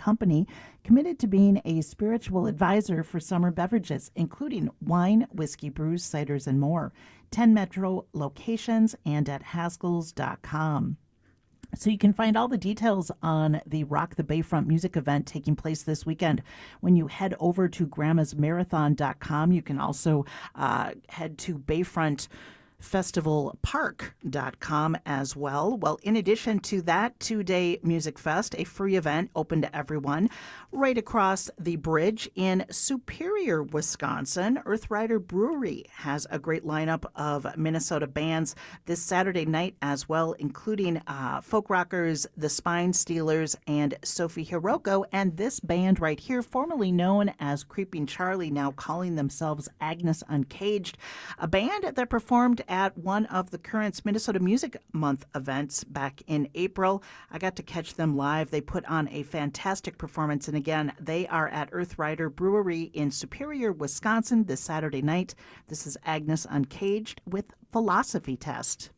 Company, committed to being a spiritual advisor for summer beverages, including wine, whiskey, brews, ciders, and more. 10 metro locations and at Haskells.com. So you can find all the details on the Rock the Bayfront music event taking place this weekend when you head over to grandmasmarathon.com. You can also head to Bayfront festivalpark.com as well. Well, in addition to that 2-day music fest, a free event open to everyone right across the bridge in Superior, Wisconsin, Earth Rider Brewery has a great lineup of Minnesota bands this Saturday night as well, including folk rockers, the Spine Stealers, and Sophie Hiroko. And this band right here, formerly known as Creeping Charlie, now calling themselves Agnes Uncaged, a band that performed at one of the Currents Minnesota Music Month events back in April. I got to catch them live. They put on a fantastic performance. And again, they are at Earth Rider Brewery in Superior, Wisconsin this Saturday night. This is Agnes Uncaged with Philosophy Test.